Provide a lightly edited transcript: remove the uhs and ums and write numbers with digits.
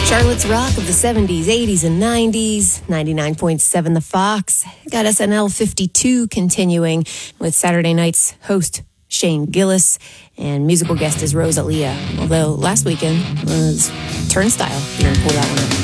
Charlotte's Rock of the 70s, 80s, and 90s. 99.7 The Fox. Got SNL 52 continuing with Saturday night's host Shane Gillis, and musical guest is Rosalia. Although last weekend was Turnstile. You're going to pull that one up.